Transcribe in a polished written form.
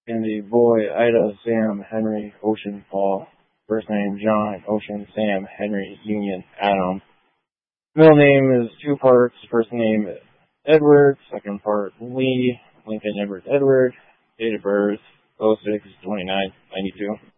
Andy, Boy, Ida, Sam, Henry, Ocean, Paul. First name, John, Ocean, Sam, Henry, Union, Adam. Middle name is two parts. First name, Edward. Second part, Lee, Lincoln Edward Edward. Date of birth, 06/29/92.